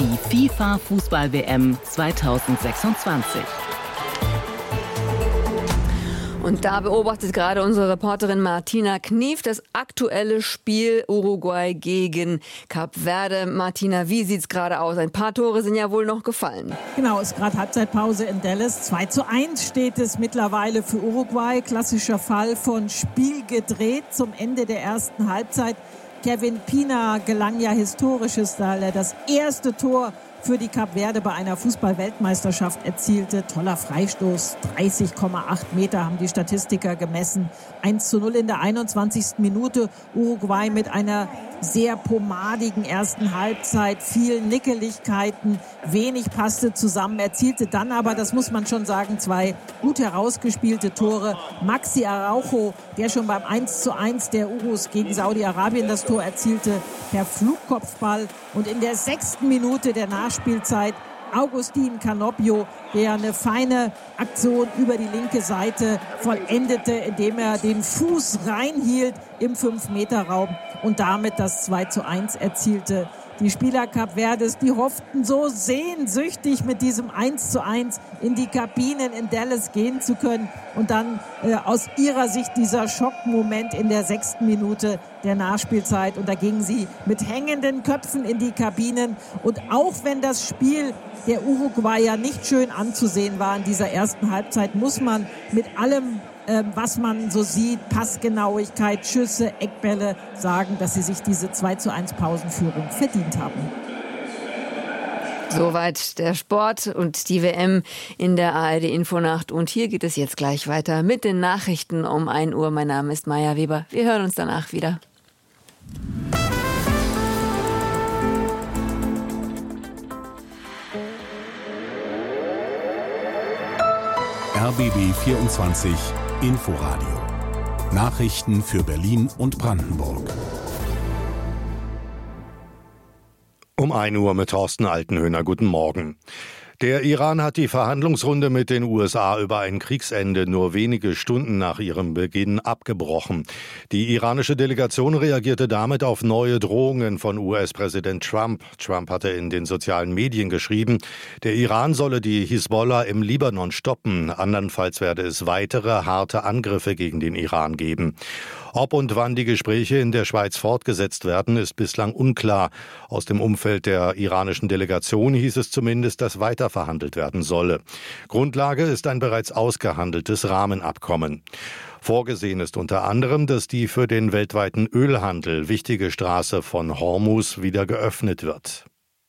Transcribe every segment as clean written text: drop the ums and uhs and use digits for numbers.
die FIFA-Fußball-WM 2026. Und da beobachtet gerade unsere Reporterin Martina Knief das aktuelle Spiel Uruguay gegen Kap Verde. Martina, wie sieht's gerade aus? Ein paar Tore sind ja wohl noch gefallen. Genau, ist gerade Halbzeitpause in Dallas. 2:1 steht es mittlerweile für Uruguay. Klassischer Fall von Spiel gedreht zum Ende der ersten Halbzeit. Kevin Pina gelang ja Historisches, da er das erste Tor für die Kap Verde bei einer Fußball-Weltmeisterschaft erzielte. Toller Freistoß, 30,8 Meter haben die Statistiker gemessen. 1:0 in der 21. Minute. Uruguay mit einer sehr pomadigen ersten Halbzeit, vielen Nickeligkeiten, wenig passte zusammen, erzielte dann aber, das muss man schon sagen, 2 gut herausgespielte Tore. Maxi Araujo, der schon beim 1:1 der Urus gegen Saudi-Arabien das Tor erzielte, per Flugkopfball. Und in der 6. Minute der Nachspielzeit Agustín Canopio, der eine feine Aktion über die linke Seite vollendete, indem er den Fuß reinhielt im 5-Meter-Raum und damit das 2:1 erzielte. Die Spieler Kap Verdes, die hofften so sehnsüchtig mit diesem 1:1 in die Kabinen in Dallas gehen zu können. Und dann aus ihrer Sicht dieser Schockmoment in der 6. Minute der Nachspielzeit. Und da gingen sie mit hängenden Köpfen in die Kabinen. Und auch wenn das Spiel der Uruguayer nicht schön anzusehen war in dieser ersten Halbzeit, muss man mit allem, was man so sieht, Passgenauigkeit, Schüsse, Eckbälle, sagen, dass sie sich diese 2:1 Pausenführung verdient haben. Soweit der Sport und die WM in der ARD-Infonacht. Und hier geht es jetzt gleich weiter mit den Nachrichten um 1 Uhr. Mein Name ist Maja Weber. Wir hören uns danach wieder. RBB 24 Inforadio. Nachrichten für Berlin und Brandenburg. Um 1 Uhr mit Thorsten Altenhöhner. Guten Morgen. Der Iran hat die Verhandlungsrunde mit den USA über ein Kriegsende nur wenige Stunden nach ihrem Beginn abgebrochen. Die iranische Delegation reagierte damit auf neue Drohungen von US-Präsident Trump. Trump hatte in den sozialen Medien geschrieben, der Iran solle die Hisbollah im Libanon stoppen. Andernfalls werde es weitere harte Angriffe gegen den Iran geben. Ob und wann die Gespräche in der Schweiz fortgesetzt werden, ist bislang unklar. Aus dem Umfeld der iranischen Delegation hieß es zumindest, dass weiter verhandelt werden solle. Grundlage ist ein bereits ausgehandeltes Rahmenabkommen. Vorgesehen ist unter anderem, dass die für den weltweiten Ölhandel wichtige Straße von Hormuz wieder geöffnet wird.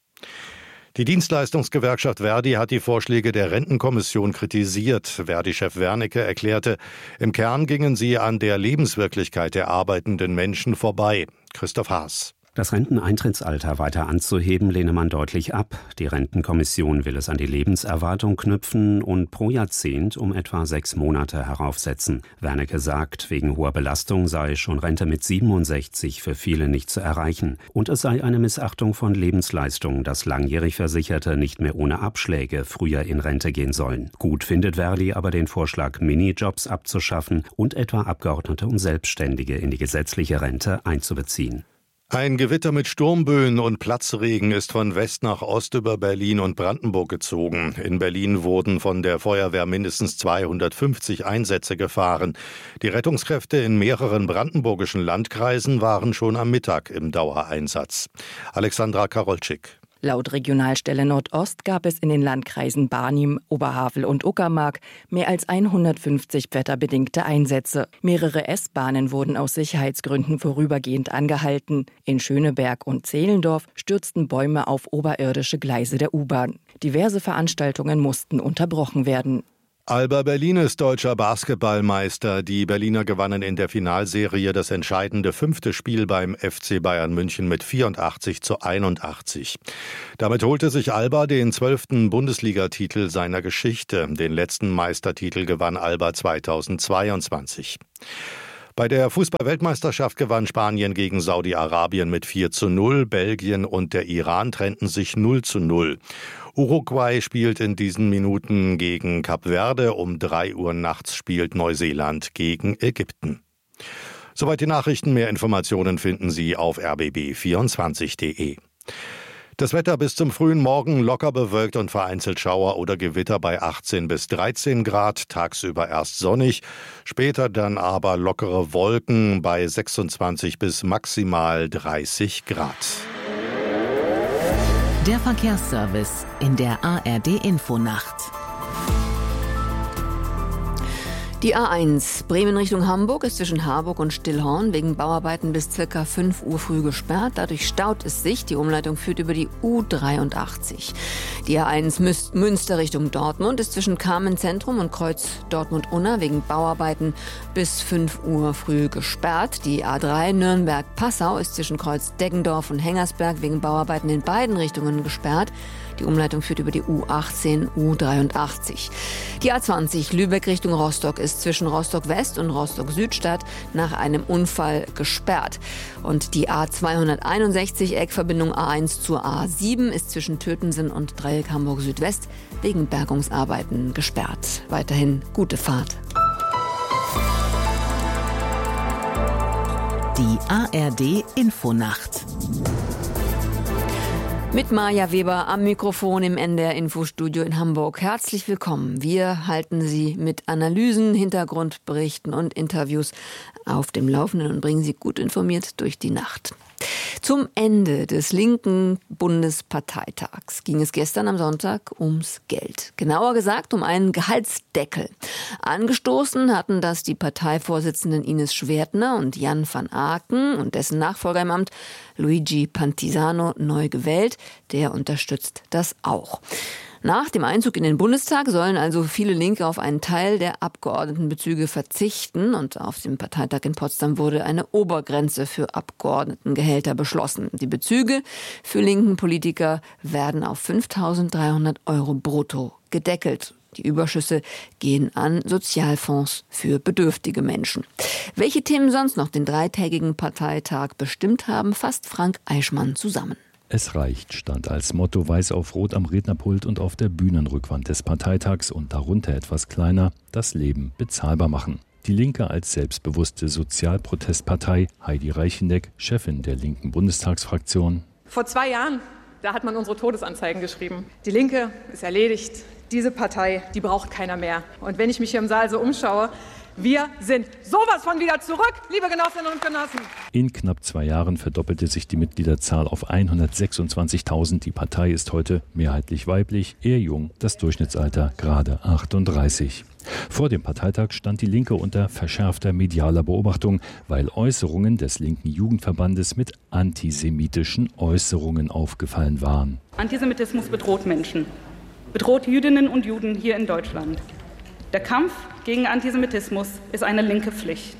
Die Dienstleistungsgewerkschaft Verdi hat die Vorschläge der Rentenkommission kritisiert. Verdi-Chef Wernicke erklärte, im Kern gingen sie an der Lebenswirklichkeit der arbeitenden Menschen vorbei. Christoph Haas. Das Renteneintrittsalter weiter anzuheben, lehne man deutlich ab. Die Rentenkommission will es an die Lebenserwartung knüpfen und pro Jahrzehnt um etwa 6 Monate heraufsetzen. Wernicke sagt, wegen hoher Belastung sei schon Rente mit 67 für viele nicht zu erreichen. Und es sei eine Missachtung von Lebensleistungen, dass langjährig Versicherte nicht mehr ohne Abschläge früher in Rente gehen sollen. Gut findet Verdi aber den Vorschlag, Minijobs abzuschaffen und etwa Abgeordnete und Selbstständige in die gesetzliche Rente einzubeziehen. Ein Gewitter mit Sturmböen und Platzregen ist von West nach Ost über Berlin und Brandenburg gezogen. In Berlin wurden von der Feuerwehr mindestens 250 Einsätze gefahren. Die Rettungskräfte in mehreren brandenburgischen Landkreisen waren schon am Mittag im Dauereinsatz. Alexandra Karolczyk. Laut Regionalstelle Nordost gab es in den Landkreisen Barnim, Oberhavel und Uckermark mehr als 150 wetterbedingte Einsätze. Mehrere S-Bahnen wurden aus Sicherheitsgründen vorübergehend angehalten. In Schöneberg und Zehlendorf stürzten Bäume auf oberirdische Gleise der U-Bahn. Diverse Veranstaltungen mussten unterbrochen werden. Alba Berlin ist deutscher Basketballmeister. Die Berliner gewannen in der Finalserie das entscheidende 5. Spiel beim FC Bayern München mit 84:81. Damit holte sich Alba den 12. Bundesligatitel seiner Geschichte. Den letzten Meistertitel gewann Alba 2022. Bei der Fußball-Weltmeisterschaft gewann Spanien gegen Saudi-Arabien mit 4:0. Belgien und der Iran trennten sich 0:0. Uruguay spielt in diesen Minuten gegen Kap Verde. Um 3 Uhr nachts spielt Neuseeland gegen Ägypten. Soweit die Nachrichten. Mehr Informationen finden Sie auf rbb24.de. Das Wetter bis zum frühen Morgen locker bewölkt und vereinzelt Schauer oder Gewitter bei 18 bis 13 Grad. Tagsüber erst sonnig, später dann aber lockere Wolken bei 26 bis maximal 30 Grad. Der Verkehrsservice in der ARD-Infonacht. Die A1 Bremen Richtung Hamburg ist zwischen Harburg und Stillhorn wegen Bauarbeiten bis ca. 5 Uhr früh gesperrt. Dadurch staut es sich. Die Umleitung führt über die U83. Die A1 Münster Richtung Dortmund ist zwischen Kamen Zentrum und Kreuz Dortmund-Unna wegen Bauarbeiten bis 5 Uhr früh gesperrt. Die A3 Nürnberg-Passau ist zwischen Kreuz Deggendorf und Hengersberg wegen Bauarbeiten in beiden Richtungen gesperrt. Die Umleitung führt über die U18, U83. Die A20 Lübeck Richtung Rostock ist zwischen Rostock West und Rostock Südstadt nach einem Unfall gesperrt. Und die A261 Eckverbindung A1 zur A7 ist zwischen Tötensen und Dreieck Hamburg Südwest wegen Bergungsarbeiten gesperrt. Weiterhin gute Fahrt. Die ARD Infonacht. Mit Maja Weber am Mikrofon im NDR Infostudio in Hamburg. Herzlich willkommen. Wir halten Sie mit Analysen, Hintergrundberichten und Interviews auf dem Laufenden und bringen Sie gut informiert durch die Nacht. Zum Ende des linken Bundesparteitags ging es gestern am Sonntag ums Geld. Genauer gesagt um einen Gehaltsdeckel. Angestoßen hatten das die Parteivorsitzenden Ines Schwertner und Jan van Aken und dessen Nachfolger im Amt Luigi Pantisano, neu gewählt. Der unterstützt das auch. Nach dem Einzug in den Bundestag sollen also viele Linke auf einen Teil der Abgeordnetenbezüge verzichten. Und auf dem Parteitag in Potsdam wurde eine Obergrenze für Abgeordnetengehälter beschlossen. Die Bezüge für linken Politiker werden auf 5.300 € brutto gedeckelt. Die Überschüsse gehen an Sozialfonds für bedürftige Menschen. Welche Themen sonst noch den dreitägigen Parteitag bestimmt haben, fasst Frank Eichmann zusammen. Es reicht, stand als Motto weiß auf rot am Rednerpult und auf der Bühnenrückwand des Parteitags und darunter etwas kleiner: das Leben bezahlbar machen. Die Linke als selbstbewusste Sozialprotestpartei, Heidi Reicheneck, Chefin der linken Bundestagsfraktion. Vor 2 Jahren, da hat man unsere Todesanzeigen geschrieben. Die Linke ist erledigt. Diese Partei, die braucht keiner mehr. Und wenn ich mich hier im Saal so umschaue, wir sind sowas von wieder zurück, liebe Genossinnen und Genossen. In knapp 2 Jahren verdoppelte sich die Mitgliederzahl auf 126.000. Die Partei ist heute mehrheitlich weiblich, eher jung, das Durchschnittsalter gerade 38. Vor dem Parteitag stand die Linke unter verschärfter medialer Beobachtung, weil Äußerungen des linken Jugendverbandes mit antisemitischen Äußerungen aufgefallen waren. Antisemitismus bedroht Menschen, bedroht Jüdinnen und Juden hier in Deutschland. Der Kampf gegen Antisemitismus ist eine linke Pflicht.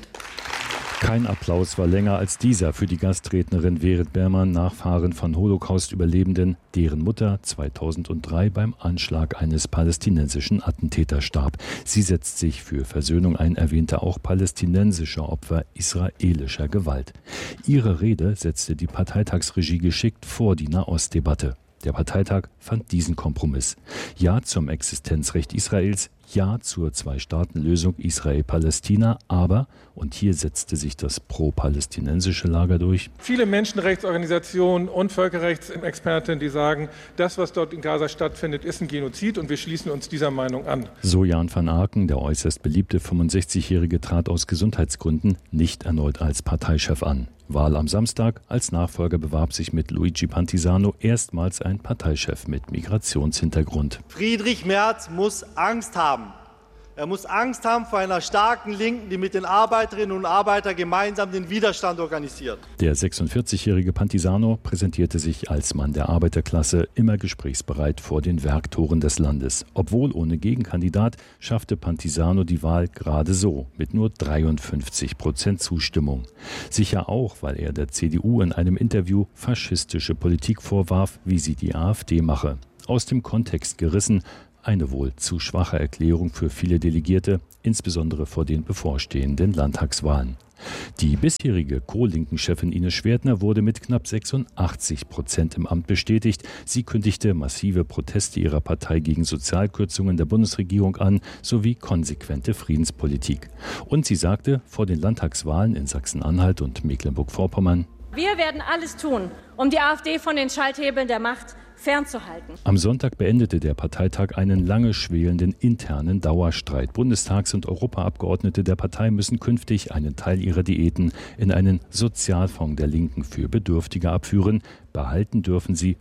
Kein Applaus war länger als dieser für die Gastrednerin Verit Berman, Nachfahrin von Holocaust-Überlebenden, deren Mutter 2003 beim Anschlag eines palästinensischen Attentäters starb. Sie setzt sich für Versöhnung ein, erwähnte auch palästinensische Opfer israelischer Gewalt. Ihre Rede setzte die Parteitagsregie geschickt vor die Nahostdebatte. Der Parteitag fand diesen Kompromiss. Ja zum Existenzrecht Israels, ja zur Zwei-Staaten-Lösung Israel-Palästina, aber, und hier setzte sich das pro-palästinensische Lager durch, viele Menschenrechtsorganisationen und Völkerrechtsexperten, die sagen, das, was dort in Gaza stattfindet, ist ein Genozid und wir schließen uns dieser Meinung an. So Jan van Aken, der äußerst beliebte 65-Jährige, trat aus Gesundheitsgründen nicht erneut als Parteichef an. Wahl am Samstag. Als Nachfolger bewarb sich mit Luigi Pantisano erstmals ein Parteichef mit Migrationshintergrund. Friedrich Merz muss Angst haben. Er muss Angst haben vor einer starken Linken, die mit den Arbeiterinnen und Arbeitern gemeinsam den Widerstand organisiert. Der 46-jährige Pantisano präsentierte sich als Mann der Arbeiterklasse, immer gesprächsbereit vor den Werktoren des Landes. Obwohl ohne Gegenkandidat schaffte Pantisano die Wahl gerade so, mit nur 53% Zustimmung. Sicher auch, weil er der CDU in einem Interview faschistische Politik vorwarf, wie sie die AfD mache. Aus dem Kontext gerissen, eine wohl zu schwache Erklärung für viele Delegierte, insbesondere vor den bevorstehenden Landtagswahlen. Die bisherige Co-Linken-Chefin Ines Schwertner wurde mit knapp 86% im Amt bestätigt. Sie kündigte massive Proteste ihrer Partei gegen Sozialkürzungen der Bundesregierung an, sowie konsequente Friedenspolitik. Und sie sagte vor den Landtagswahlen in Sachsen-Anhalt und Mecklenburg-Vorpommern: Wir werden alles tun, um die AfD von den Schalthebeln der Macht fernzuhalten. Am Sonntag beendete der Parteitag einen lange schwelenden internen Dauerstreit. Bundestags- und Europaabgeordnete der Partei müssen künftig einen Teil ihrer Diäten in einen Sozialfonds der Linken für Bedürftige abführen. Behalten dürfen sie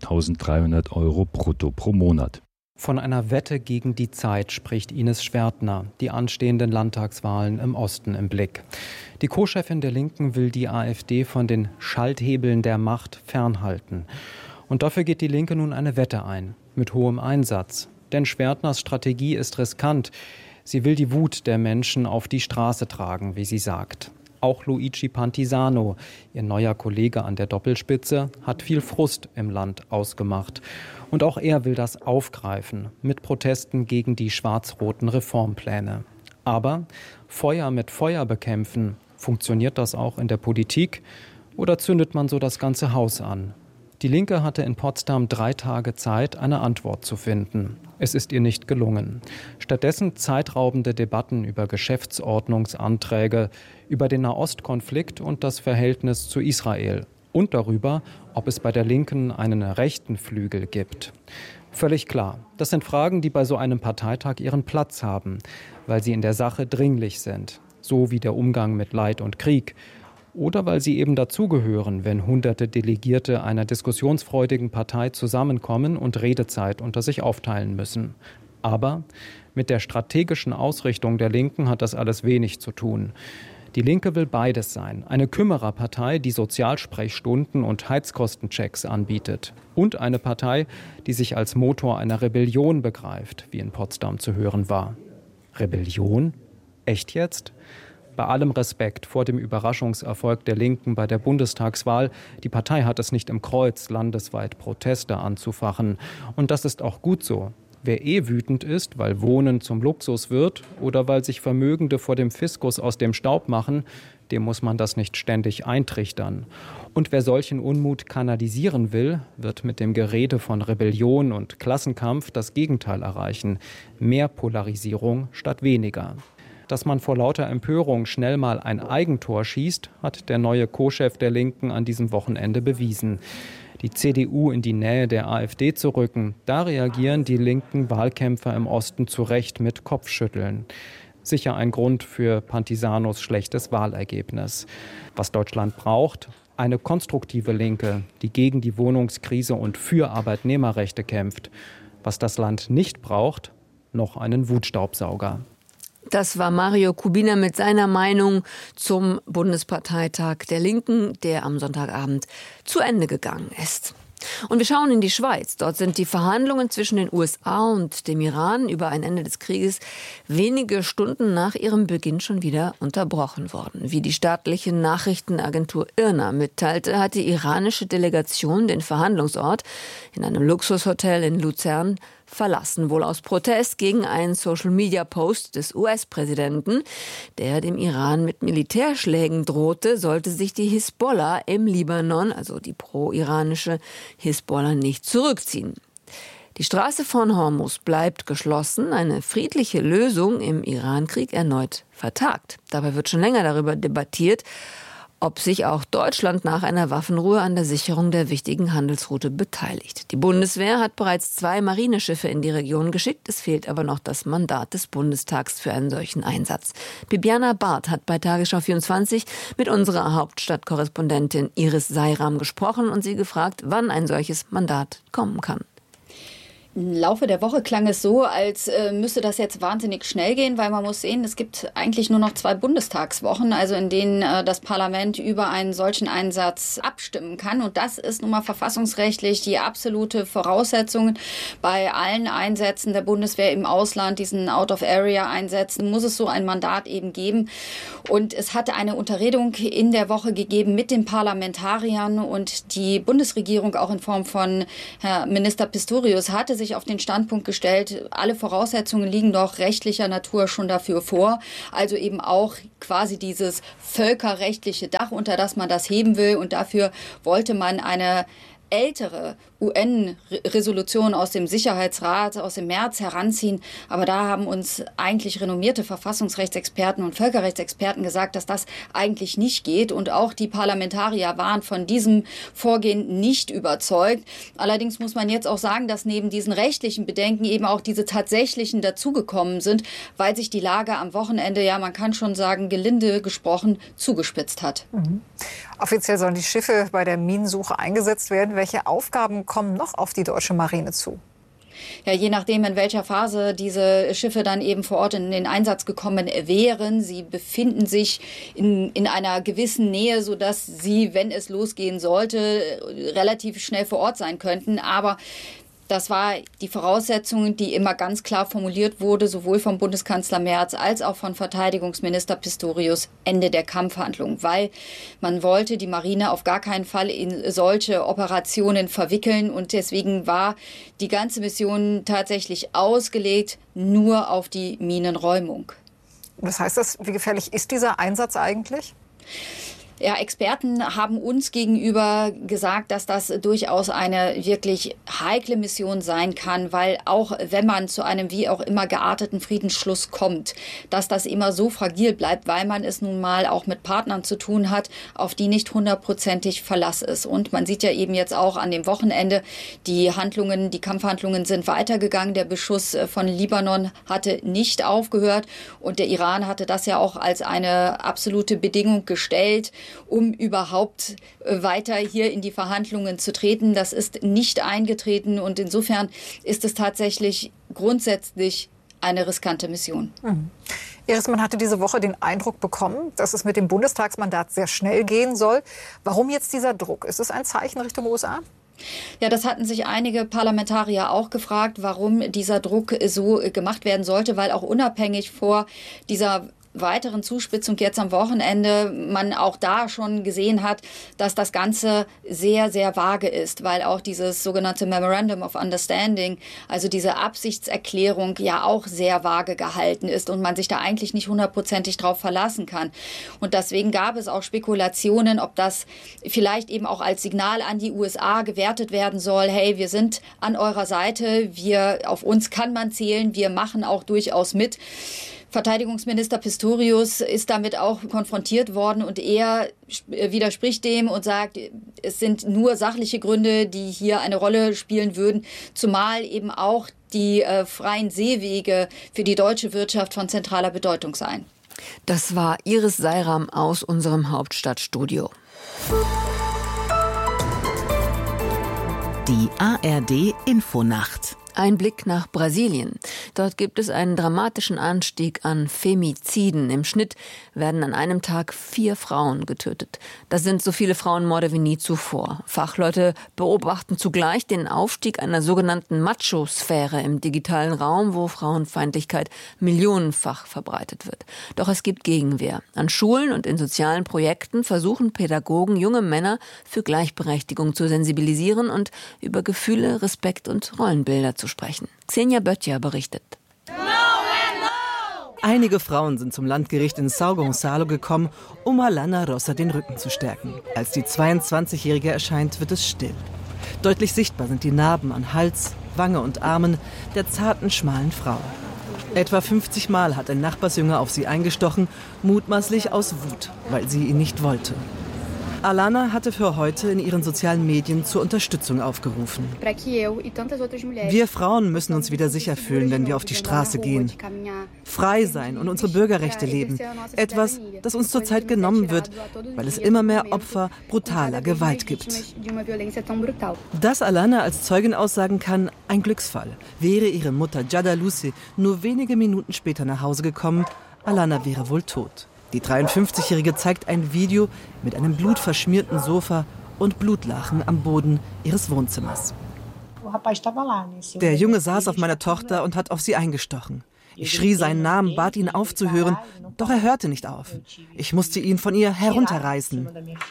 5.300 € brutto pro Monat. Von einer Wette gegen die Zeit spricht Ines Schwertner, die anstehenden Landtagswahlen im Osten im Blick. Die Co-Chefin der Linken will die AfD von den Schalthebeln der Macht fernhalten. Und dafür geht die Linke nun eine Wette ein, mit hohem Einsatz. Denn Schwertners Strategie ist riskant. Sie will die Wut der Menschen auf die Straße tragen, wie sie sagt. Auch Luigi Pantisano, ihr neuer Kollege an der Doppelspitze, hat viel Frust im Land ausgemacht. Und auch er will das aufgreifen mit Protesten gegen die schwarz-roten Reformpläne. Aber Feuer mit Feuer bekämpfen, funktioniert das auch in der Politik? Oder zündet man so das ganze Haus an? Die Linke hatte in Potsdam 3 Tage Zeit, eine Antwort zu finden. Es ist ihr nicht gelungen. Stattdessen zeitraubende Debatten über Geschäftsordnungsanträge, über den Nahostkonflikt und das Verhältnis zu Israel und darüber, ob es bei der Linken einen rechten Flügel gibt. Völlig klar, das sind Fragen, die bei so einem Parteitag ihren Platz haben, weil sie in der Sache dringlich sind, so wie der Umgang mit Leid und Krieg. Oder weil sie eben dazugehören, wenn hunderte Delegierte einer diskussionsfreudigen Partei zusammenkommen und Redezeit unter sich aufteilen müssen. Aber mit der strategischen Ausrichtung der Linken hat das alles wenig zu tun. Die Linke will beides sein. Eine Kümmererpartei, die Sozialsprechstunden und Heizkostenchecks anbietet. Und eine Partei, die sich als Motor einer Rebellion begreift, wie in Potsdam zu hören war. Rebellion? Echt jetzt? Bei allem Respekt vor dem Überraschungserfolg der Linken bei der Bundestagswahl, die Partei hat es nicht im Kreuz, landesweit Proteste anzufachen. Und das ist auch gut so. Wer wütend ist, weil Wohnen zum Luxus wird oder weil sich Vermögende vor dem Fiskus aus dem Staub machen, dem muss man das nicht ständig eintrichtern. Und wer solchen Unmut kanalisieren will, wird mit dem Gerede von Rebellion und Klassenkampf das Gegenteil erreichen. Mehr Polarisierung statt weniger. Dass man vor lauter Empörung schnell mal ein Eigentor schießt, hat der neue Co-Chef der Linken an diesem Wochenende bewiesen. Die CDU in die Nähe der AfD zu rücken, da reagieren die linken Wahlkämpfer im Osten zu Recht mit Kopfschütteln. Sicher ein Grund für Pantisanos schlechtes Wahlergebnis. Was Deutschland braucht, eine konstruktive Linke, die gegen die Wohnungskrise und für Arbeitnehmerrechte kämpft. Was das Land nicht braucht, noch einen Wutstaubsauger. Das war Mario Kubina mit seiner Meinung zum Bundesparteitag der Linken, der am Sonntagabend zu Ende gegangen ist. Und wir schauen in die Schweiz. Dort sind die Verhandlungen zwischen den USA und dem Iran über ein Ende des Krieges wenige Stunden nach ihrem Beginn schon wieder unterbrochen worden. Wie die staatliche Nachrichtenagentur IRNA mitteilte, hat die iranische Delegation den Verhandlungsort in einem Luxushotel in Luzern verlassen, wohl aus Protest gegen einen Social-Media-Post des US-Präsidenten, der dem Iran mit Militärschlägen drohte, sollte sich die Hisbollah im Libanon, also die pro-iranische Hisbollah, nicht zurückziehen. Die Straße von Hormuz bleibt geschlossen, eine friedliche Lösung im Iran-Krieg erneut vertagt. Dabei wird schon länger darüber debattiert, ob sich auch Deutschland nach einer Waffenruhe an der Sicherung der wichtigen Handelsroute beteiligt. Die Bundeswehr hat bereits 2 Marineschiffe in die Region geschickt. Es fehlt aber noch das Mandat des Bundestags für einen solchen Einsatz. Bibiana Barth hat bei Tagesschau 24 mit unserer Hauptstadtkorrespondentin Iris Seiram gesprochen und sie gefragt, wann ein solches Mandat kommen kann. Im Laufe der Woche klang es so, als müsste das jetzt wahnsinnig schnell gehen, weil man muss sehen, es gibt eigentlich nur noch 2 Bundestagswochen, also in denen das Parlament über einen solchen Einsatz abstimmen kann. Und das ist nun mal verfassungsrechtlich die absolute Voraussetzung. Bei allen Einsätzen der Bundeswehr im Ausland, diesen Out-of-Area-Einsätzen, muss es so ein Mandat eben geben. Und es hatte eine Unterredung in der Woche gegeben mit den Parlamentariern und die Bundesregierung auch in Form von Herr Minister Pistorius hatte sich auf den Standpunkt gestellt, alle Voraussetzungen liegen doch rechtlicher Natur schon dafür vor. Also eben auch quasi dieses völkerrechtliche Dach, unter das man das heben will. Und dafür wollte man eine ältere UN-Resolution aus dem Sicherheitsrat aus dem März heranziehen. Aber da haben uns eigentlich renommierte Verfassungsrechtsexperten und Völkerrechtsexperten gesagt, dass das eigentlich nicht geht. Und auch die Parlamentarier waren von diesem Vorgehen nicht überzeugt. Allerdings muss man jetzt auch sagen, dass neben diesen rechtlichen Bedenken eben auch diese tatsächlichen dazugekommen sind, weil sich die Lage am Wochenende, ja, man kann schon sagen, gelinde gesprochen, zugespitzt hat. Offiziell sollen die Schiffe bei der Minensuche eingesetzt werden. Welche Aufgaben kommen noch auf die deutsche Marine zu? Ja, je nachdem, in welcher Phase diese Schiffe dann eben vor Ort in den Einsatz gekommen wären. Sie befinden sich in einer gewissen Nähe, sodass sie, wenn es losgehen sollte, relativ schnell vor Ort sein könnten. Aber das war die Voraussetzung, die immer ganz klar formuliert wurde, sowohl vom Bundeskanzler Merz als auch von Verteidigungsminister Pistorius, Ende der Kampfhandlung. Weil man wollte die Marine auf gar keinen Fall in solche Operationen verwickeln. Und deswegen war die ganze Mission tatsächlich ausgelegt nur auf die Minenräumung. Was heißt das? Wie gefährlich ist dieser Einsatz eigentlich? Ja, Experten haben uns gegenüber gesagt, dass das durchaus eine wirklich heikle Mission sein kann, weil auch wenn man zu einem wie auch immer gearteten Friedensschluss kommt, dass das immer so fragil bleibt, weil man es nun mal auch mit Partnern zu tun hat, auf die nicht 100%ig Verlass ist. Und man sieht ja eben jetzt auch an dem Wochenende, die Kampfhandlungen sind weitergegangen. Der Beschuss von Libanon hatte nicht aufgehört und der Iran hatte das ja auch als eine absolute Bedingung gestellt, um überhaupt weiter hier in die Verhandlungen zu treten. Das ist nicht eingetreten und insofern ist es tatsächlich grundsätzlich eine riskante Mission. Iris, man hatte diese Woche den Eindruck bekommen, dass es mit dem Bundestagsmandat sehr schnell gehen soll. Warum jetzt dieser Druck? Ist es ein Zeichen Richtung USA? Ja, das hatten sich einige Parlamentarier auch gefragt, warum dieser Druck so gemacht werden sollte, weil auch unabhängig vor dieser weiteren Zuspitzung jetzt am Wochenende man auch da schon gesehen hat, dass das Ganze sehr, sehr vage ist, weil auch dieses sogenannte Memorandum of Understanding, also diese Absichtserklärung ja auch sehr vage gehalten ist und man sich da eigentlich nicht 100%ig drauf verlassen kann. Und deswegen gab es auch Spekulationen, ob das vielleicht eben auch als Signal an die USA gewertet werden soll, hey, wir sind an eurer Seite, auf uns kann man zählen, wir machen auch durchaus mit. Verteidigungsminister Pistorius ist damit auch konfrontiert worden und er widerspricht dem und sagt, es sind nur sachliche Gründe, die hier eine Rolle spielen würden, zumal eben auch die freien Seewege für die deutsche Wirtschaft von zentraler Bedeutung seien. Das war Iris Seiram aus unserem Hauptstadtstudio. Die ARD Infonacht. Ein Blick nach Brasilien. Dort gibt es einen dramatischen Anstieg an Femiziden. Im Schnitt werden an einem Tag 4 Frauen getötet. Das sind so viele Frauenmorde wie nie zuvor. Fachleute beobachten zugleich den Aufstieg einer sogenannten Macho-Sphäre im digitalen Raum, wo Frauenfeindlichkeit millionenfach verbreitet wird. Doch es gibt Gegenwehr. An Schulen und in sozialen Projekten versuchen Pädagogen, junge Männer für Gleichberechtigung zu sensibilisieren und über Gefühle, Respekt und Rollenbilder zu sprechen. Xenia Böttcher berichtet. Einige Frauen sind zum Landgericht in São Gonçalo gekommen, um Alana Rosa den Rücken zu stärken. Als die 22-Jährige erscheint, wird es still. Deutlich sichtbar sind die Narben an Hals, Wange und Armen der zarten, schmalen Frau. Etwa 50 Mal hat ein Nachbarsjunge auf sie eingestochen, mutmaßlich aus Wut, weil sie ihn nicht wollte. Alana hatte für heute in ihren sozialen Medien zur Unterstützung aufgerufen. Wir Frauen müssen uns wieder sicher fühlen, wenn wir auf die Straße gehen. Frei sein und unsere Bürgerrechte leben. Etwas, das uns zurzeit genommen wird, weil es immer mehr Opfer brutaler Gewalt gibt. Dass Alana als Zeugin aussagen kann, ein Glücksfall. Wäre ihre Mutter Jada Lucy nur wenige Minuten später nach Hause gekommen, Alana wäre wohl tot. Die 53-Jährige zeigt ein Video mit einem blutverschmierten Sofa und Blutlachen am Boden ihres Wohnzimmers. Der Junge saß auf meiner Tochter und hat auf sie eingestochen. Ich schrie seinen Namen, bat ihn aufzuhören, doch er hörte nicht auf. Ich musste ihn von ihr herunterreißen.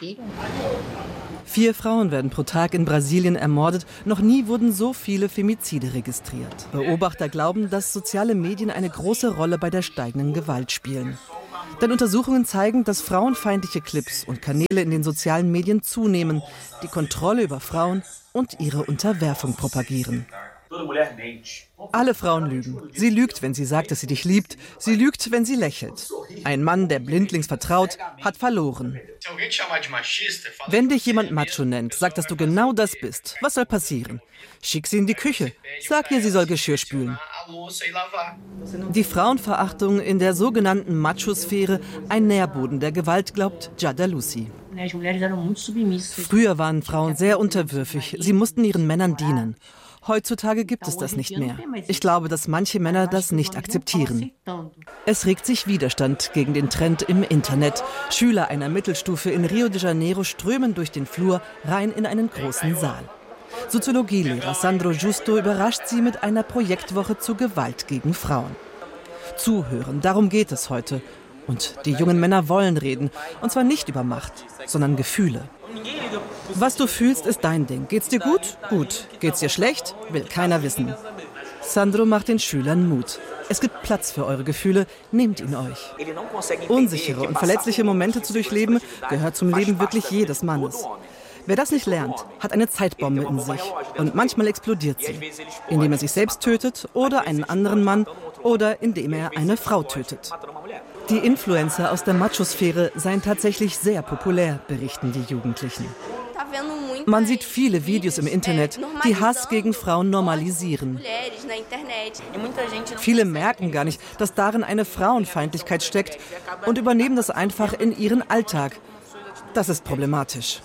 4 Frauen werden pro Tag in Brasilien ermordet. Noch nie wurden so viele Femizide registriert. Beobachter glauben, dass soziale Medien eine große Rolle bei der steigenden Gewalt spielen. Denn Untersuchungen zeigen, dass frauenfeindliche Clips und Kanäle in den sozialen Medien zunehmen, die Kontrolle über Frauen und ihre Unterwerfung propagieren. Alle Frauen lügen. Sie lügt, wenn sie sagt, dass sie dich liebt. Sie lügt, wenn sie lächelt. Ein Mann, der blindlings vertraut, hat verloren. Wenn dich jemand Macho nennt, sag, dass du genau das bist. Was soll passieren? Schick sie in die Küche. Sag ihr, sie soll Geschirr spülen. Die Frauenverachtung in der sogenannten Machosphäre, ein Nährboden der Gewalt, glaubt Giada Lucy. Früher waren Frauen sehr unterwürfig. Sie mussten ihren Männern dienen. Heutzutage gibt es das nicht mehr. Ich glaube, dass manche Männer das nicht akzeptieren. Es regt sich Widerstand gegen den Trend im Internet. Schüler einer Mittelstufe in Rio de Janeiro strömen durch den Flur rein in einen großen Saal. Soziologielehrer Sandro Justo überrascht sie mit einer Projektwoche zu Gewalt gegen Frauen. Zuhören, darum geht es heute. Und die jungen Männer wollen reden. Und zwar nicht über Macht, sondern Gefühle. Was du fühlst, ist dein Ding. Geht's dir gut? Gut. Geht's dir schlecht? Will keiner wissen. Sandro macht den Schülern Mut. Es gibt Platz für eure Gefühle, nehmt ihn euch. Unsichere und verletzliche Momente zu durchleben, gehört zum Leben wirklich jedes Mannes. Wer das nicht lernt, hat eine Zeitbombe in sich. Und manchmal explodiert sie, indem er sich selbst tötet oder einen anderen Mann oder indem er eine Frau tötet. Die Influencer aus der Machosphäre seien tatsächlich sehr populär, berichten die Jugendlichen. Man sieht viele Videos im Internet, die Hass gegen Frauen normalisieren. Viele merken gar nicht, dass darin eine Frauenfeindlichkeit steckt und übernehmen das einfach in ihren Alltag. Das ist problematisch.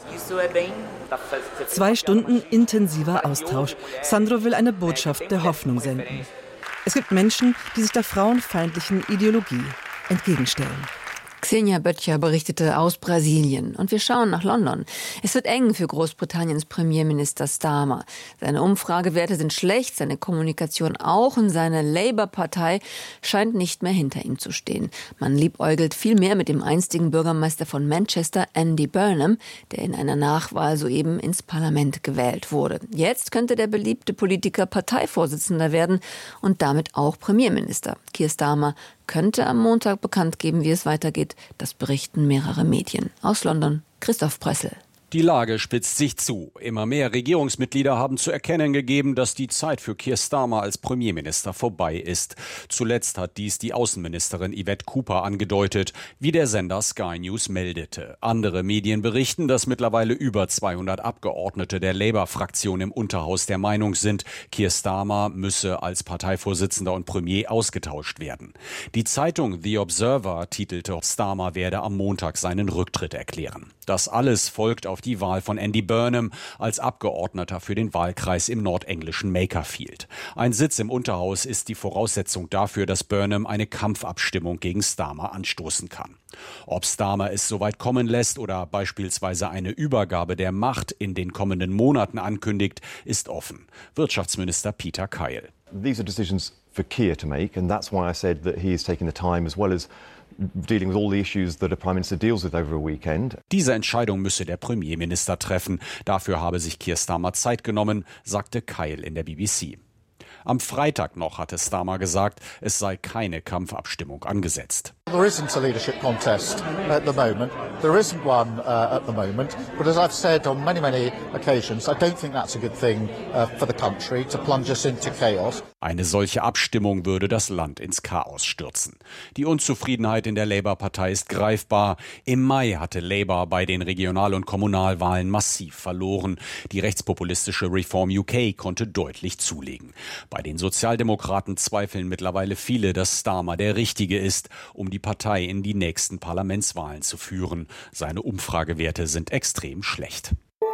2 Stunden intensiver Austausch. Sandro will eine Botschaft der Hoffnung senden. Es gibt Menschen, die sich der frauenfeindlichen Ideologie entgegenstellen. Xenia Böttcher berichtete aus Brasilien. Und wir schauen nach London. Es wird eng für Großbritanniens Premierminister Starmer. Seine Umfragewerte sind schlecht, seine Kommunikation auch und seine Labour-Partei scheint nicht mehr hinter ihm zu stehen. Man liebäugelt viel mehr mit dem einstigen Bürgermeister von Manchester, Andy Burnham, der in einer Nachwahl soeben ins Parlament gewählt wurde. Jetzt könnte der beliebte Politiker Parteivorsitzender werden und damit auch Premierminister. Keir Starmer könnte am Montag bekannt geben, wie es weitergeht. Das berichten mehrere Medien. Aus London, Christoph Pressel. Die Lage spitzt sich zu. Immer mehr Regierungsmitglieder haben zu erkennen gegeben, dass die Zeit für Keir Starmer als Premierminister vorbei ist. Zuletzt hat dies die Außenministerin Yvette Cooper angedeutet, wie der Sender Sky News meldete. Andere Medien berichten, dass mittlerweile über 200 Abgeordnete der Labour-Fraktion im Unterhaus der Meinung sind, Keir Starmer müsse als Parteivorsitzender und Premier ausgetauscht werden. Die Zeitung The Observer titelte, Starmer werde am Montag seinen Rücktritt erklären. Das alles folgt auf die Wahl von Andy Burnham als Abgeordneter für den Wahlkreis im nordenglischen Makerfield. Ein Sitz im Unterhaus ist die Voraussetzung dafür, dass Burnham eine Kampfabstimmung gegen Starmer anstoßen kann. Ob Starmer es soweit kommen lässt oder beispielsweise eine Übergabe der Macht in den kommenden Monaten ankündigt, ist offen. Wirtschaftsminister Peter Kyle. These are decisions for Keir to make, and that's why I said that he is taking the time as well as dealing with all the issues that a Prime Minister deals with over a weekend. Diese Entscheidung müsse der Premierminister treffen. Dafür habe sich Keir Starmer Zeit genommen, sagte Kyle in der BBC. Am Freitag noch hatte Starmer gesagt, es sei keine Kampfabstimmung angesetzt. There isn't a leadership contest at the moment. There isn't one at the moment. But as I've said on many occasions, I don't think that's a good thing for the country to plunge us into chaos. Eine solche Abstimmung würde das Land ins Chaos stürzen. Die Unzufriedenheit in der Labour-Partei ist greifbar. Im Mai hatte Labour bei den Regional- und Kommunalwahlen massiv verloren. Die rechtspopulistische Reform UK konnte deutlich zulegen. Bei den Sozialdemokraten zweifeln mittlerweile viele, dass Starmer der Richtige ist, um die Partei in die nächsten Parlamentswahlen zu führen. Seine Umfragewerte sind extrem schlecht.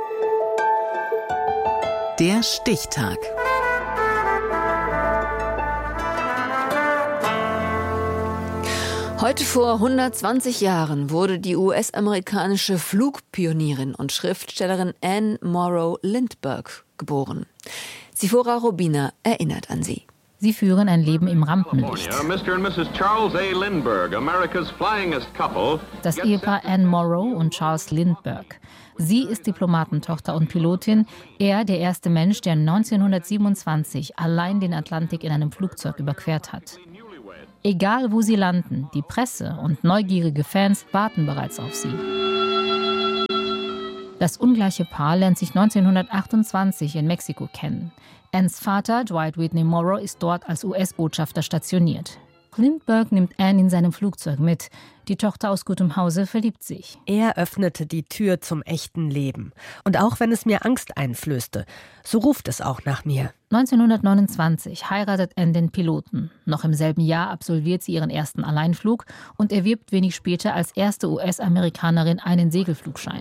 Der Stichtag. Heute vor 120 Jahren wurde die US-amerikanische Flugpionierin und Schriftstellerin Anne Morrow Lindbergh geboren. Sifora Robina erinnert an sie. Sie führen ein Leben im Rampenlicht. Das Ehepaar Anne Morrow und Charles Lindbergh. Sie ist Diplomatentochter und Pilotin, er der erste Mensch, der 1927 allein den Atlantik in einem Flugzeug überquert hat. Egal wo sie landen, die Presse und neugierige Fans warten bereits auf sie. Das ungleiche Paar lernt sich 1928 in Mexiko kennen. Annes Vater, Dwight Whitney Morrow, ist dort als US-Botschafter stationiert. Lindbergh nimmt Anne in seinem Flugzeug mit. Die Tochter aus gutem Hause verliebt sich. Er öffnete die Tür zum echten Leben. Und auch wenn es mir Angst einflößte, so ruft es auch nach mir. 1929 heiratet Anne den Piloten. Noch im selben Jahr absolviert sie ihren ersten Alleinflug und erwirbt wenig später als erste US-Amerikanerin einen Segelflugschein.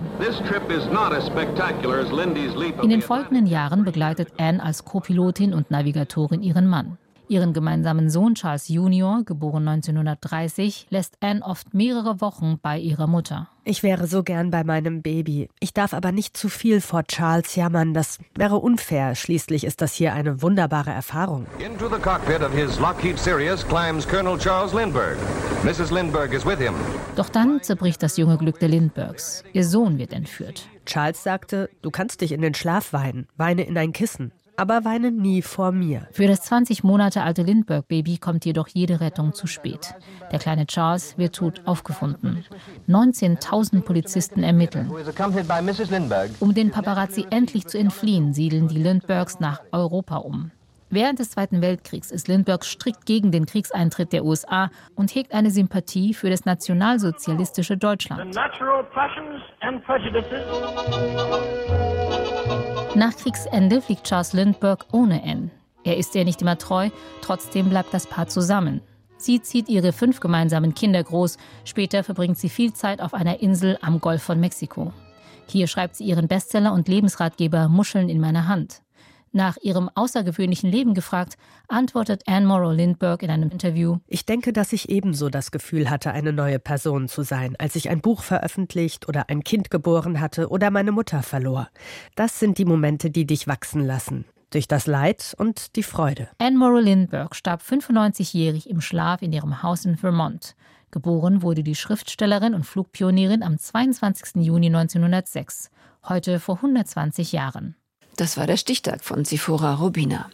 In den folgenden Jahren begleitet Anne als Co-Pilotin und Navigatorin ihren Mann. Ihren gemeinsamen Sohn Charles Jr., geboren 1930, lässt Anne oft mehrere Wochen bei ihrer Mutter. Ich wäre so gern bei meinem Baby. Ich darf aber nicht zu viel vor Charles jammern. Das wäre unfair. Schließlich ist das hier eine wunderbare Erfahrung. Into the cockpit of his Lockheed Sirius climbs Colonel Charles Lindbergh. Mrs. Lindbergh is with him. Doch dann zerbricht das junge Glück der Lindberghs. Ihr Sohn wird entführt. Charles sagte, du kannst dich in den Schlaf weinen. Weine in ein Kissen. Aber weine nie vor mir. Für das 20 Monate alte Lindbergh-Baby kommt jedoch jede Rettung zu spät. Der kleine Charles wird tot aufgefunden. 19.000 Polizisten ermitteln. Um den Paparazzi endlich zu entfliehen, siedeln die Lindberghs nach Europa um. Während des Zweiten Weltkriegs ist Lindbergh strikt gegen den Kriegseintritt der USA und hegt eine Sympathie für das nationalsozialistische Deutschland. Nach Kriegsende fliegt Charles Lindbergh ohne Anne. Er ist ihr nicht immer treu, trotzdem bleibt das Paar zusammen. Sie zieht ihre 5 gemeinsamen Kinder groß. Später verbringt sie viel Zeit auf einer Insel am Golf von Mexiko. Hier schreibt sie ihren Bestseller und Lebensratgeber Muscheln in meiner Hand. Nach ihrem außergewöhnlichen Leben gefragt, antwortet Anne Morrow Lindbergh in einem Interview: Ich denke, dass ich ebenso das Gefühl hatte, eine neue Person zu sein, als ich ein Buch veröffentlicht oder ein Kind geboren hatte oder meine Mutter verlor. Das sind die Momente, die dich wachsen lassen. Durch das Leid und die Freude. Anne Morrow Lindbergh starb 95-jährig im Schlaf in ihrem Haus in Vermont. Geboren wurde die Schriftstellerin und Flugpionierin am 22. Juni 1906, heute vor 120 Jahren. Das war der Stichtag von Zifora Robina.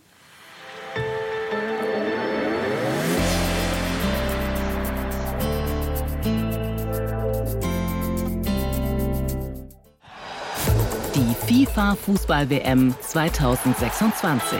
Die FIFA-Fußball-WM 2026.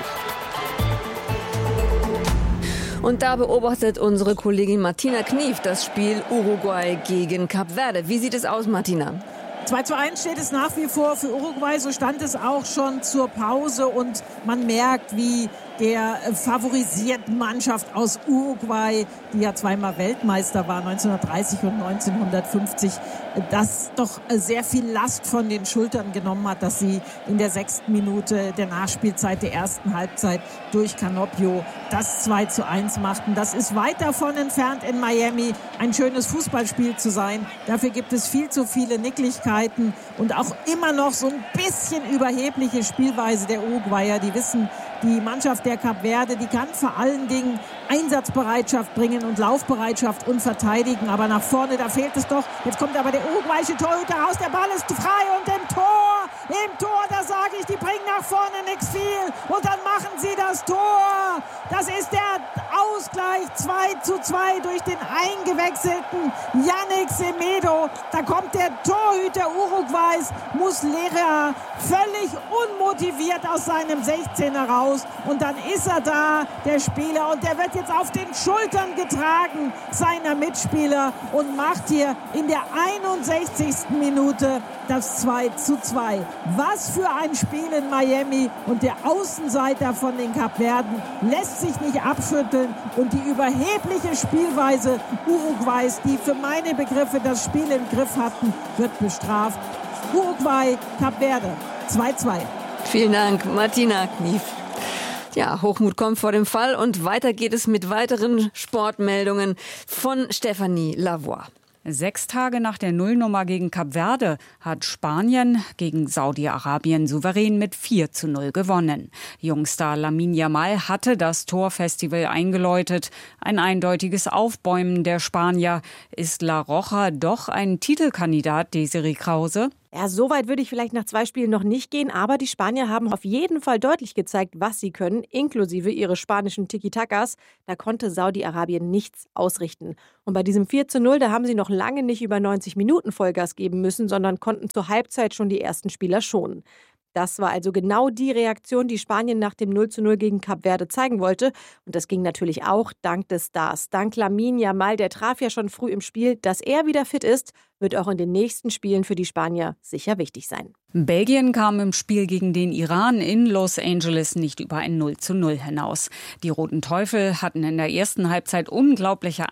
Und da beobachtet unsere Kollegin Martina Knief das Spiel Uruguay gegen Kap Verde. Wie sieht es aus, Martina? 2:1 steht es nach wie vor für Uruguay, so stand es auch schon zur Pause und man merkt, wie der favorisierten Mannschaft aus Uruguay, die ja zweimal Weltmeister war, 1930 und 1950, das doch sehr viel Last von den Schultern genommen hat, dass sie in der 6. Minute der Nachspielzeit der ersten Halbzeit durch Canopio das 2:1 machten. Das ist weit davon entfernt, in Miami ein schönes Fußballspiel zu sein. Dafür gibt es viel zu viele Nicklichkeiten und auch immer noch so ein bisschen überhebliche Spielweise der Uruguayer. Die wissen, die Mannschaft der Kap Verde, die kann vor allen Dingen Einsatzbereitschaft bringen und Laufbereitschaft und verteidigen. Aber nach vorne, da fehlt es doch. Jetzt kommt aber der uruguayische Torhüter raus. Der Ball ist frei und im Tor, da sage ich, die bringen nach vorne nichts viel. Und dann machen sie das Tor. Das ist der Ausgleich 2:2 durch den eingewechselten Yannick Semedo. Da kommt der Torhüter Uruguays, Muslera, völlig unmotiviert aus seinem 16er raus. Und dann ist er da, der Spieler. Und der wird jetzt auf den Schultern getragen seiner Mitspieler und macht hier in der 61. Minute das 2:2. Was für ein Spiel in Miami. Und der Außenseiter von den Kapverden lässt sich nicht abschütteln. Und die überhebliche Spielweise Uruguays, die für meine Begriffe das Spiel im Griff hatten, wird bestraft. Uruguay, Kap Verde, 2:2. Vielen Dank, Martina Knief. Ja, Hochmut kommt vor dem Fall und weiter geht es mit weiteren Sportmeldungen von Stefanie Lavoie. 6 Tage nach der Nullnummer gegen Kap Verde hat Spanien gegen Saudi-Arabien souverän mit 4:0 gewonnen. Jungstar Lamine Yamal hatte das Torfestival eingeläutet. Ein eindeutiges Aufbäumen der Spanier. Ist La Roja doch ein Titelkandidat, Desiree Krause? Ja, so weit würde ich vielleicht nach 2 Spielen noch nicht gehen, aber die Spanier haben auf jeden Fall deutlich gezeigt, was sie können, inklusive ihres spanischen Tiki-Takas. Da konnte Saudi-Arabien nichts ausrichten. Und bei diesem 4:0, da haben sie noch lange nicht über 90 Minuten Vollgas geben müssen, sondern konnten zur Halbzeit schon die ersten Spieler schonen. Das war also genau die Reaktion, die Spanien nach dem 0:0 gegen Kap Verde zeigen wollte. Und das ging natürlich auch dank des Stars. Dank Lamine Yamal, der traf ja schon früh im Spiel. Dass er wieder fit ist, wird auch in den nächsten Spielen für die Spanier sicher wichtig sein. Belgien kam im Spiel gegen den Iran in Los Angeles nicht über ein 0:0 hinaus. Die Roten Teufel hatten in der ersten Halbzeit unglaubliche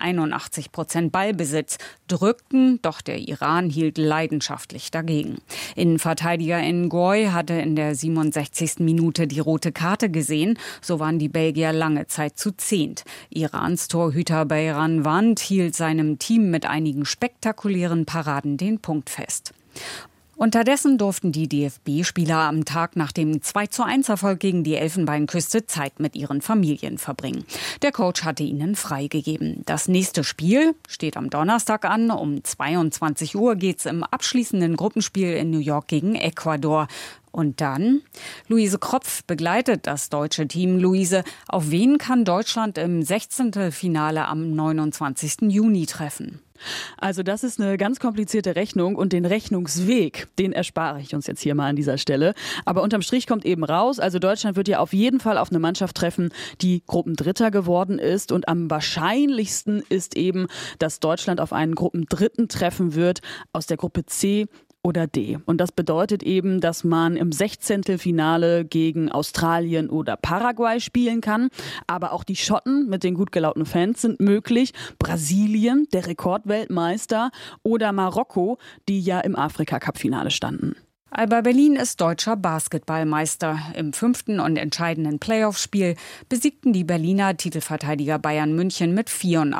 81% Ballbesitz, drückten, doch der Iran hielt leidenschaftlich dagegen. Innenverteidiger Ngoy hatte in der 67. Minute die rote Karte gesehen. So waren die Belgier lange Zeit zu 10. Irans Torhüter Beiran Wand hielt seinem Team mit einigen spektakulären Paraden den Punkt fest. Unterdessen durften die DFB-Spieler am Tag nach dem 2:1-Erfolg gegen die Elfenbeinküste Zeit mit ihren Familien verbringen. Der Coach hatte ihnen freigegeben. Das nächste Spiel steht am Donnerstag an. Um 22 Uhr geht's im abschließenden Gruppenspiel in New York gegen Ecuador. Und dann? Luise Kropf begleitet das deutsche Team. Luise, auf wen kann Deutschland im 16. Finale am 29. Juni treffen? Also das ist eine ganz komplizierte Rechnung und den Rechnungsweg, den erspare ich uns jetzt hier mal an dieser Stelle. Aber unterm Strich kommt eben raus, also Deutschland wird ja auf jeden Fall auf eine Mannschaft treffen, die Gruppendritter geworden ist. Und am wahrscheinlichsten ist eben, dass Deutschland auf einen Gruppendritten treffen wird aus der Gruppe C oder D. Und das bedeutet eben, dass man im 16. Finale gegen Australien oder Paraguay spielen kann. Aber auch die Schotten mit den gut gelaunten Fans sind möglich. Brasilien, der Rekordweltmeister, oder Marokko, die ja im Afrika-Cup-Finale standen. Alba Berlin ist deutscher Basketballmeister. Im 5. und entscheidenden Playoff-Spiel besiegten die Berliner Titelverteidiger Bayern München mit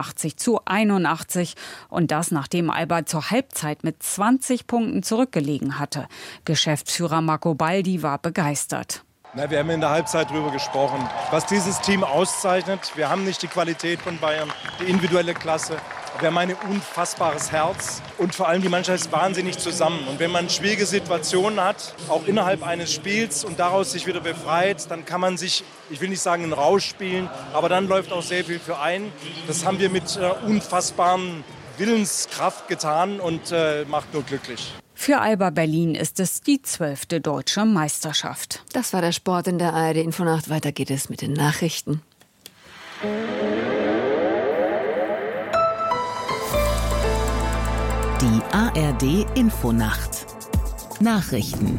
84:81. Und das, nachdem Alba zur Halbzeit mit 20 Punkten zurückgelegen hatte. Geschäftsführer Marco Baldi war begeistert. Wir haben in der Halbzeit darüber gesprochen, was dieses Team auszeichnet. Wir haben nicht die Qualität von Bayern, die individuelle Klasse. Wir haben ein unfassbares Herz und vor allem die Mannschaft ist wahnsinnig zusammen. Und wenn man schwierige Situationen hat, auch innerhalb eines Spiels und daraus sich wieder befreit, dann kann man sich, ich will nicht sagen einen Rausch spielen, aber dann läuft auch sehr viel für ein. Das haben wir mit unfassbaren Willenskraft getan und macht nur glücklich. Für Alba Berlin ist es die 12. deutsche Meisterschaft. Das war der Sport in der ARD Infonacht. Weiter geht es mit den Nachrichten. Die ARD Infonacht. Nachrichten.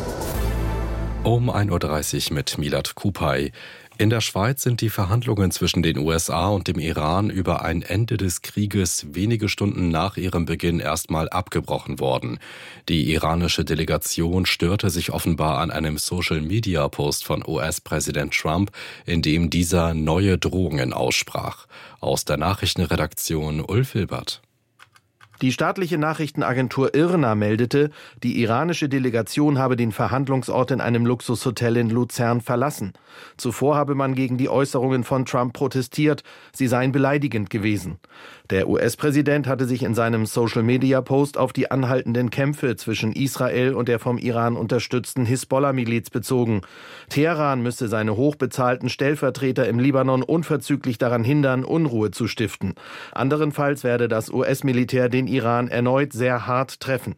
Um 1:30 Uhr mit Milad Kupay. In der Schweiz sind die Verhandlungen zwischen den USA und dem Iran über ein Ende des Krieges wenige Stunden nach ihrem Beginn erstmal abgebrochen worden. Die iranische Delegation störte sich offenbar an einem Social-Media-Post von US-Präsident Trump, in dem dieser neue Drohungen aussprach. Aus der Nachrichtenredaktion Ulf Hilbert. Die staatliche Nachrichtenagentur IRNA meldete, die iranische Delegation habe den Verhandlungsort in einem Luxushotel in Luzern verlassen. Zuvor habe man gegen die Äußerungen von Trump protestiert, sie seien beleidigend gewesen. Der US-Präsident hatte sich in seinem Social-Media-Post auf die anhaltenden Kämpfe zwischen Israel und der vom Iran unterstützten Hisbollah-Miliz bezogen. Teheran müsse seine hochbezahlten Stellvertreter im Libanon unverzüglich daran hindern, Unruhe zu stiften. Anderenfalls werde das US-Militär den Iran erneut sehr hart treffen.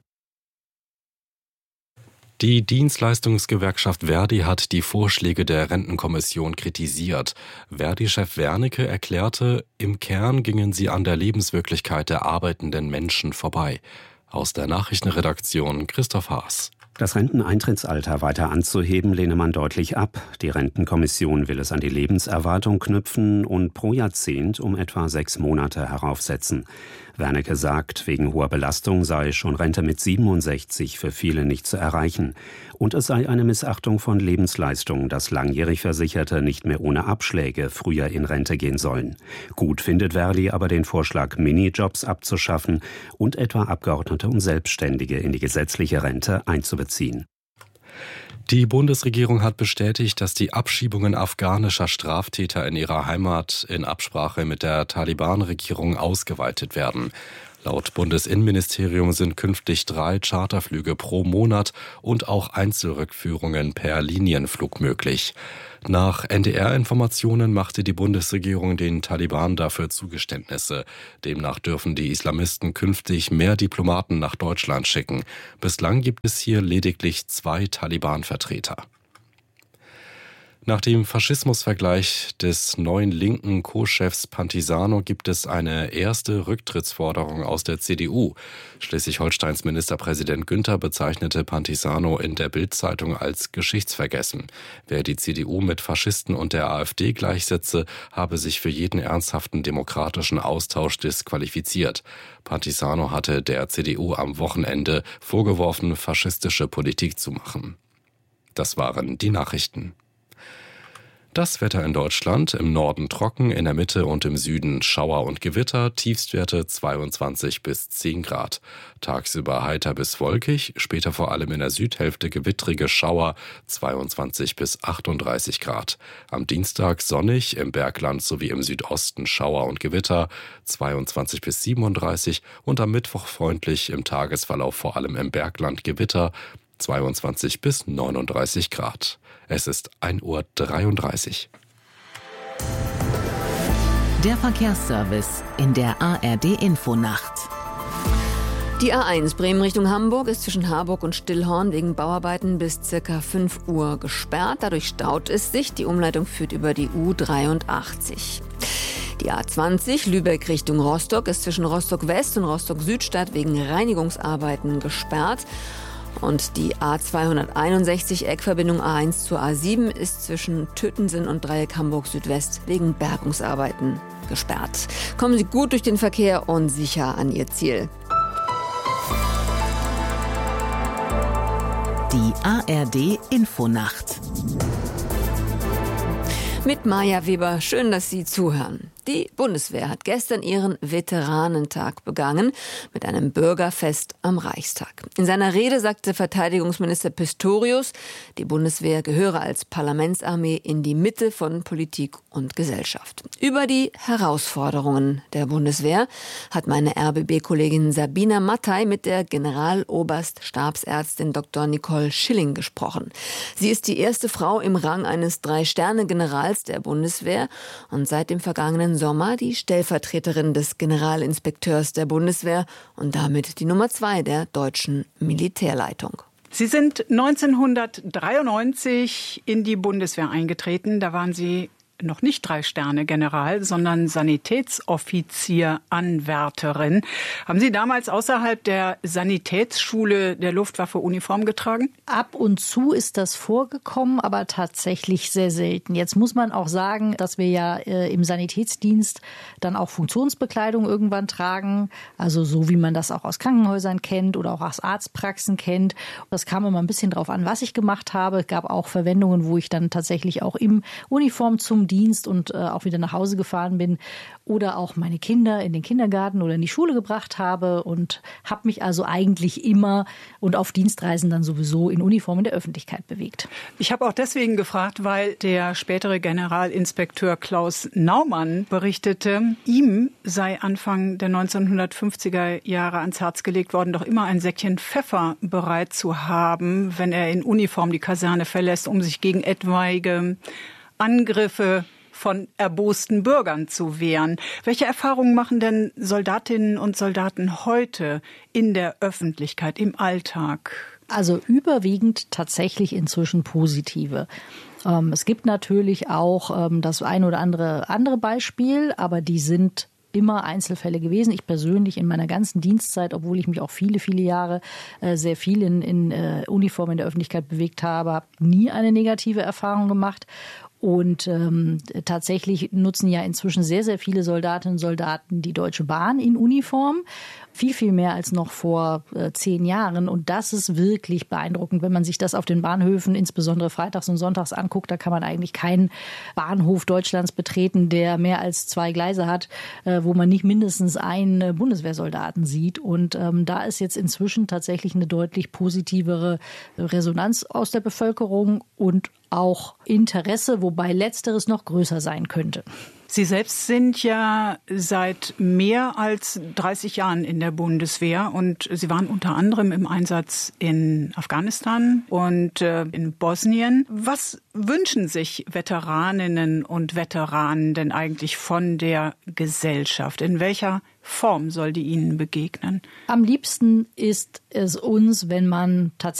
Die Dienstleistungsgewerkschaft Verdi hat die Vorschläge der Rentenkommission kritisiert. Verdi-Chef Wernicke erklärte, im Kern gingen sie an der Lebenswirklichkeit der arbeitenden Menschen vorbei. Aus der Nachrichtenredaktion Christoph Haas. Das Renteneintrittsalter weiter anzuheben, lehne man deutlich ab. Die Rentenkommission will es an die Lebenserwartung knüpfen und pro Jahrzehnt um etwa 6 Monate heraufsetzen. Wernicke sagt, wegen hoher Belastung sei schon Rente mit 67 für viele nicht zu erreichen. Und es sei eine Missachtung von Lebensleistungen, dass langjährig Versicherte nicht mehr ohne Abschläge früher in Rente gehen sollen. Gut findet Verdi aber den Vorschlag, Minijobs abzuschaffen und etwa Abgeordnete und Selbstständige in die gesetzliche Rente einzubeziehen. Die Bundesregierung hat bestätigt, dass die Abschiebungen afghanischer Straftäter in ihrer Heimat in Absprache mit der Taliban-Regierung ausgeweitet werden. Laut Bundesinnenministerium sind künftig 3 Charterflüge pro Monat und auch Einzelrückführungen per Linienflug möglich. Nach NDR-Informationen machte die Bundesregierung den Taliban dafür Zugeständnisse. Demnach dürfen die Islamisten künftig mehr Diplomaten nach Deutschland schicken. Bislang gibt es hier lediglich 2 Taliban-Vertreter. Nach dem Faschismusvergleich des neuen linken Co-Chefs Pantisano gibt es eine erste Rücktrittsforderung aus der CDU. Schleswig-Holsteins Ministerpräsident Günther bezeichnete Pantisano in der Bild-Zeitung als geschichtsvergessen. Wer die CDU mit Faschisten und der AfD gleichsetze, habe sich für jeden ernsthaften demokratischen Austausch disqualifiziert. Pantisano hatte der CDU am Wochenende vorgeworfen, faschistische Politik zu machen. Das waren die Nachrichten. Das Wetter in Deutschland: im Norden trocken, in der Mitte und im Süden Schauer und Gewitter, Tiefstwerte 22 bis 10 Grad. Tagsüber heiter bis wolkig, später vor allem in der Südhälfte gewittrige Schauer, 22 bis 38 Grad. Am Dienstag sonnig, im Bergland sowie im Südosten Schauer und Gewitter, 22 bis 37 und am Mittwoch freundlich, im Tagesverlauf vor allem im Bergland Gewitter, 22 bis 39 Grad. Es ist 1:33 Uhr. Der Verkehrsservice in der ARD-Infonacht. Die A1 Bremen Richtung Hamburg ist zwischen Harburg und Stillhorn wegen Bauarbeiten bis ca. 5 Uhr gesperrt. Dadurch staut es sich. Die Umleitung führt über die U83. Die A20 Lübeck Richtung Rostock ist zwischen Rostock West und Rostock Südstadt wegen Reinigungsarbeiten gesperrt. Und die A261 Eckverbindung A1 zur A7 ist zwischen Tötensen und Dreieck Hamburg Südwest wegen Bergungsarbeiten gesperrt. Kommen Sie gut durch den Verkehr und sicher an Ihr Ziel. Die ARD Infonacht. Mit Maja Weber, schön, dass Sie zuhören. Die Bundeswehr hat gestern ihren Veteranentag begangen mit einem Bürgerfest am Reichstag. In seiner Rede sagte Verteidigungsminister Pistorius, die Bundeswehr gehöre als Parlamentsarmee in die Mitte von Politik und Gesellschaft. Über die Herausforderungen der Bundeswehr hat meine RBB-Kollegin Sabina Mattei mit der Generaloberststabsärztin Dr. Nicole Schilling gesprochen. Sie ist die erste Frau im Rang eines 3-Sterne-Generals der Bundeswehr und seit dem vergangenen Sommer die Stellvertreterin des Generalinspekteurs der Bundeswehr und damit die Nummer 2 der deutschen Militärleitung. Sie sind 1993 in die Bundeswehr eingetreten. Da waren Sie noch nicht 3-Sterne-General, sondern Sanitätsoffizier-Anwärterin. Haben Sie damals außerhalb der Sanitätsschule der Luftwaffe Uniform getragen? Ab und zu ist das vorgekommen, aber tatsächlich sehr selten. Jetzt muss man auch sagen, dass wir ja im Sanitätsdienst dann auch Funktionsbekleidung irgendwann tragen. Also so wie man das auch aus Krankenhäusern kennt oder auch aus Arztpraxen kennt. Das kam immer ein bisschen drauf an, was ich gemacht habe. Es gab auch Verwendungen, wo ich dann tatsächlich auch im Uniform zum Dienst und auch wieder nach Hause gefahren bin oder auch meine Kinder in den Kindergarten oder in die Schule gebracht habe und habe mich also eigentlich immer und auf Dienstreisen dann sowieso in Uniform in der Öffentlichkeit bewegt. Ich habe auch deswegen gefragt, weil der spätere Generalinspekteur Klaus Naumann berichtete, ihm sei Anfang der 1950er Jahre ans Herz gelegt worden, doch immer ein Säckchen Pfeffer bereit zu haben, wenn er in Uniform die Kaserne verlässt, um sich gegen etwaige Angriffe von erbosten Bürgern zu wehren. Welche Erfahrungen machen denn Soldatinnen und Soldaten heute in der Öffentlichkeit, im Alltag? Also überwiegend tatsächlich inzwischen positive. Es gibt natürlich auch das ein oder andere Beispiel, aber die sind immer Einzelfälle gewesen. Ich persönlich in meiner ganzen Dienstzeit, obwohl ich mich auch viele, viele Jahre sehr viel in Uniform in der Öffentlichkeit bewegt habe, habe nie eine negative Erfahrung gemacht. Und tatsächlich nutzen ja inzwischen sehr, sehr viele Soldatinnen und Soldaten die Deutsche Bahn in Uniform. Viel, viel mehr als noch vor 10 Jahren. Und das ist wirklich beeindruckend, wenn man sich das auf den Bahnhöfen, insbesondere freitags und sonntags anguckt. Da kann man eigentlich keinen Bahnhof Deutschlands betreten, der mehr als 2 Gleise hat, wo man nicht mindestens einen Bundeswehrsoldaten sieht. Und da ist jetzt inzwischen tatsächlich eine deutlich positivere Resonanz aus der Bevölkerung und auch Interesse, wobei Letzteres noch größer sein könnte. Sie selbst sind ja seit mehr als 30 Jahren in der Bundeswehr und Sie waren unter anderem im Einsatz in Afghanistan und in Bosnien. Was wünschen sich Veteraninnen und Veteranen denn eigentlich von der Gesellschaft? In welcher Form soll die ihnen begegnen? Am liebsten ist es uns, wenn man tatsächlich